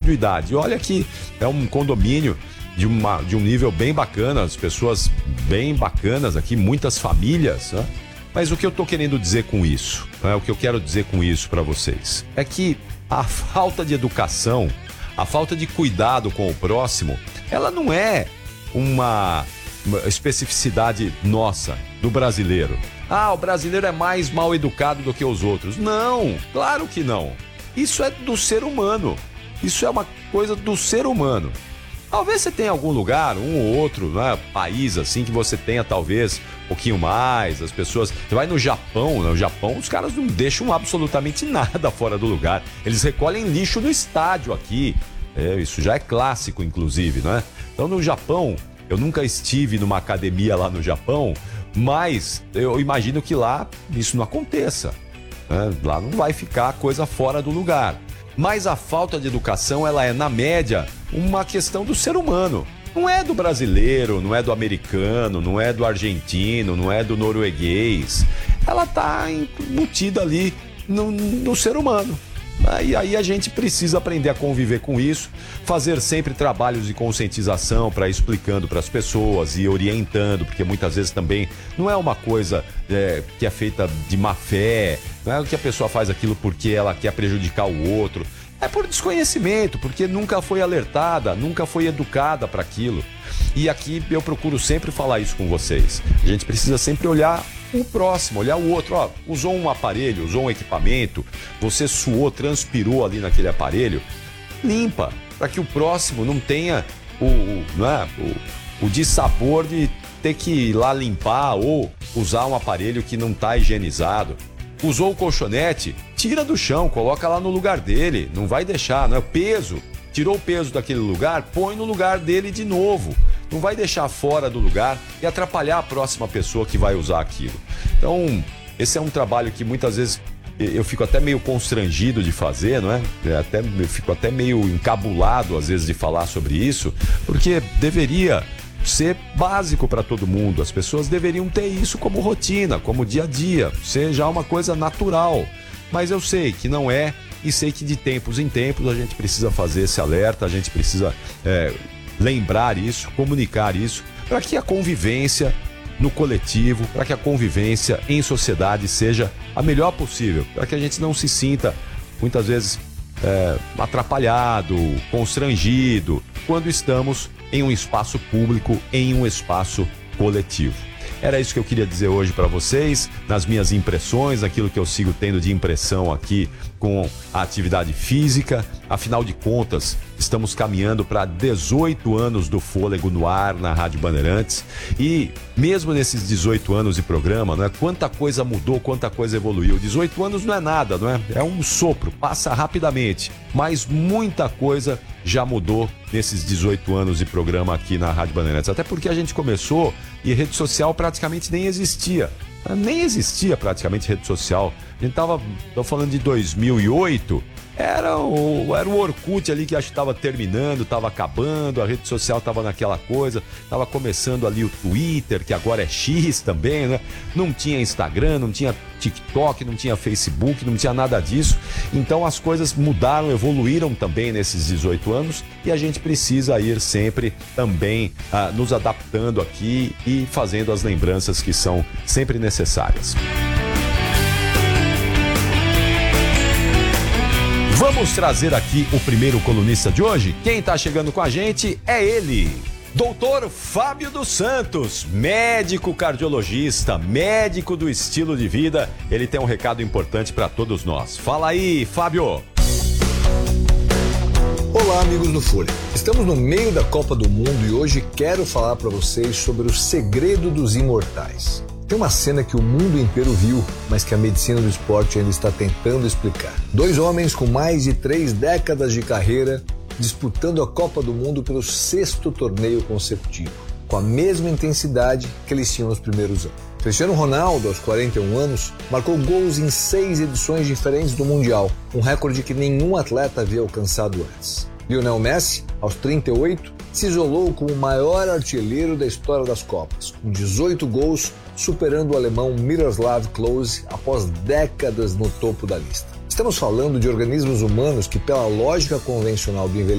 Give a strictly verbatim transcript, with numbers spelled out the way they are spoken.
assiduidade. E olha que é um condomínio de, uma, de um nível bem bacana, as pessoas bem bacanas aqui, muitas famílias, né? Mas o que eu tô querendo dizer com isso, né? O que eu quero dizer com isso para vocês é que a falta de educação, a falta de cuidado com o próximo, ela não é uma, uma especificidade nossa, do brasileiro. Ah, o brasileiro é mais mal educado do que os outros. Não, claro que não. Isso é do ser humano. Isso é uma coisa do ser humano. Talvez você tenha algum lugar, um ou outro, né, país assim, que você tenha talvez um pouquinho mais, as pessoas... Você vai no Japão, no Japão os caras não deixam absolutamente nada fora do lugar. Eles recolhem lixo no estádio aqui. É, isso já é clássico, inclusive, né? Então, no Japão, eu nunca estive numa academia lá no Japão, mas eu imagino que lá isso não aconteça, né? Lá não vai ficar coisa fora do lugar. Mas a falta de educação, ela é, na média, uma questão do ser humano. Não é do brasileiro, não é do americano, não é do argentino, não é do norueguês. Ela está embutida ali no, no ser humano. E aí a gente precisa aprender a conviver com isso, fazer sempre trabalhos de conscientização para ir explicando para as pessoas e orientando, porque muitas vezes também não é uma coisa é, que é feita de má fé, não é que a pessoa faz aquilo porque ela quer prejudicar o outro, é por desconhecimento, porque nunca foi alertada, nunca foi educada para aquilo. E aqui eu procuro sempre falar isso com vocês. A gente precisa sempre olhar o próximo, olhar o outro. Ó, usou um aparelho, usou um equipamento, você suou, transpirou ali naquele aparelho, limpa, para que o próximo não tenha o, o, não é, o, o dissabor de ter que ir lá limpar ou usar um aparelho que não está higienizado. Usou o colchonete, tira do chão, coloca lá no lugar dele, não vai deixar, não é peso. Tirou o peso daquele lugar, põe no lugar dele de novo. Não vai deixar fora do lugar e atrapalhar a próxima pessoa que vai usar aquilo. Então, esse é um trabalho que muitas vezes eu fico até meio constrangido de fazer, não é? Até, eu fico até meio encabulado às vezes de falar sobre isso, porque deveria ser básico para todo mundo. As pessoas deveriam ter isso como rotina, como dia a dia, ser já uma coisa natural. Mas eu sei que não é, e sei que de tempos em tempos a gente precisa fazer esse alerta, a gente precisa é, lembrar isso, comunicar isso, para que a convivência no coletivo, para que a convivência em sociedade seja a melhor possível, para que a gente não se sinta muitas vezes é, atrapalhado, constrangido, quando estamos em um espaço público, em um espaço coletivo. Era isso que eu queria dizer hoje para vocês, nas minhas impressões, aquilo que eu sigo tendo de impressão aqui com a atividade física. Afinal de contas, estamos caminhando para dezoito anos do Fôlego no ar na Rádio Bandeirantes. E mesmo nesses dezoito anos de programa, não é? Quanta coisa mudou, quanta coisa evoluiu. dezoito anos não é nada, não é? É um sopro, passa rapidamente. Mas muita coisa já mudou nesses dezoito anos de programa aqui na Rádio Bandeirantes. Até porque a gente começou e rede social praticamente nem existia. Nem existia praticamente rede social. A gente tava, tô falando de dois mil e oito, era o, era o Orkut ali que acho que estava terminando, estava acabando, a rede social estava naquela coisa, estava começando ali o Twitter, que agora é X também, né? Não tinha Instagram, não tinha TikTok, não tinha Facebook, não tinha nada disso. Então as coisas mudaram, evoluíram também nesses dezoito anos e a gente precisa ir sempre também ah, nos adaptando aqui e fazendo as lembranças que são sempre necessárias. Vamos trazer aqui o primeiro colunista de hoje. Quem está chegando com a gente é ele, doutor Fábio dos Santos, médico cardiologista, médico do estilo de vida. Ele tem um recado importante para todos nós. Fala aí, Fábio. Olá, amigos do Folha. Estamos no meio da Copa do Mundo e hoje quero falar para vocês sobre o segredo dos imortais. Tem uma cena que o mundo inteiro viu, mas que a medicina do esporte ainda está tentando explicar. Dois homens com mais de três décadas de carreira disputando a Copa do Mundo pelo sexto torneio consecutivo, com a mesma intensidade que eles tinham nos primeiros anos. Cristiano Ronaldo, aos quarenta e um anos, marcou gols em seis edições diferentes do Mundial, um recorde que nenhum atleta havia alcançado antes. Lionel Messi, aos trinta e oito, se isolou como o maior artilheiro da história das Copas, com dezoito gols, superando o alemão Miroslav Klose após décadas no topo da lista. Estamos falando de organismos humanos que, pela lógica convencional do envelhecimento,